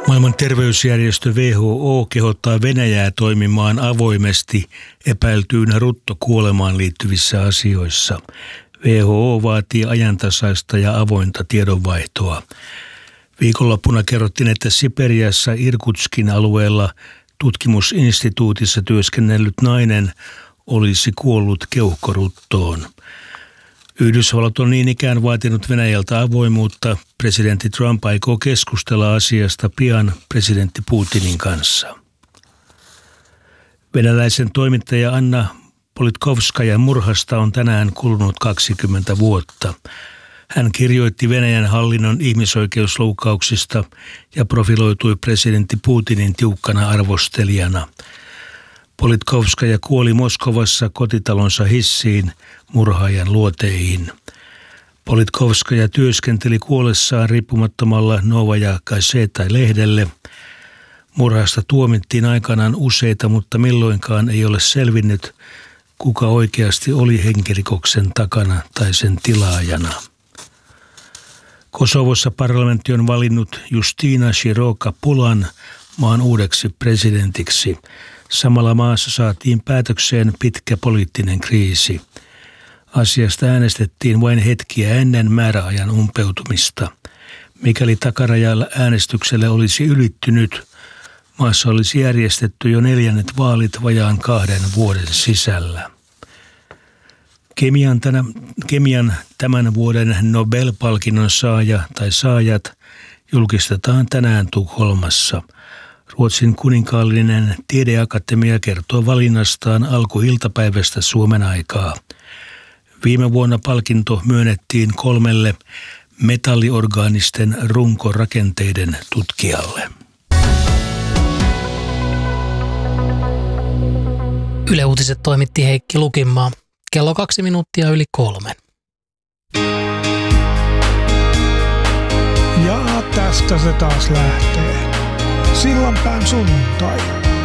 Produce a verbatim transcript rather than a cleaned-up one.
Maailman terveysjärjestö W H O kehottaa Venäjää toimimaan avoimesti epäiltyynä ruttokuolemaan liittyvissä asioissa. W H O vaatii ajantasaista ja avointa tiedonvaihtoa. Viikonloppuna kerrottiin, että Siperiassa Irkutskin alueella tutkimusinstituutissa työskennellyt nainen olisi kuollut keuhkoruttoon. Yhdysvallat on niin ikään vaatinut Venäjältä avoimuutta. Presidentti Trump aikoo keskustella asiasta pian presidentti Putinin kanssa. Venäläisen toimittaja Anna Politkovskajan murhasta on tänään kulunut kaksikymmentä vuotta. Hän kirjoitti Venäjän hallinnon ihmisoikeusloukkauksista ja profiloitui presidentti Putinin tiukkana arvostelijana. Politkovskaja kuoli Moskovassa kotitalonsa hissiin murhaajan luoteihin. Politkovskaja työskenteli kuollessaan riippumattomalla Novaja Gazeta-lehdelle. Murhasta tuomittiin aikanaan useita, mutta milloinkaan ei ole selvinnyt, kuka oikeasti oli henkirikoksen takana tai sen tilaajana. Kosovossa parlamentti on valinnut Justina Široka-Pulan maan uudeksi presidentiksi. Samalla maassa saatiin päätökseen pitkä poliittinen kriisi. Asiasta äänestettiin vain hetkiä ennen määräajan umpeutumista. Mikäli takarajalla äänestykselle olisi ylittynyt, maassa olisi järjestetty jo neljännet vaalit vajaan kahden vuoden sisällä. Kemian, tänä, kemian tämän vuoden Nobel-palkinnon saaja tai saajat julkistetaan tänään Tukholmassa. Ruotsin kuninkaallinen tiedeakatemia kertoo valinnastaan alkuiltapäivästä Suomen aikaa. Viime vuonna palkinto myönnettiin kolmelle metalliorgaanisten runkorakenteiden tutkijalle. Yle Uutiset toimitti Heikki Lukinmaa. Kello kaksi minuuttia yli kolme. Ja tästä se taas lähtee. Sillanpään sunnuntai.